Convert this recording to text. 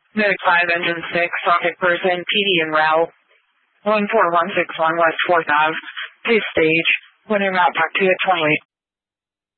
Medic 5 Engine 6, Rocket Person, PD en route. 14161 West 4th Ave. Pay stage. When in route, talk to you at 28.